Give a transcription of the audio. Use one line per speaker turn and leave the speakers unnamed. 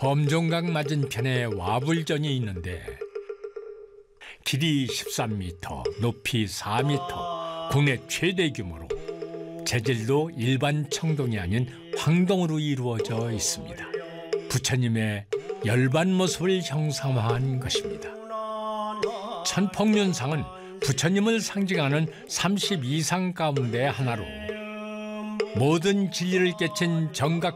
범종각 맞은편에 와불전이 있는데 길이 13m, 높이 4m, 국내 최대 규모로 재질도 일반 청동이 아닌 황동으로 이루어져 있습니다. 부처님의 열반 모습을 형상화한 것입니다. 천폭륜상은 부처님을 상징하는 32상 가운데 하나로 모든 진리를 깨친 정각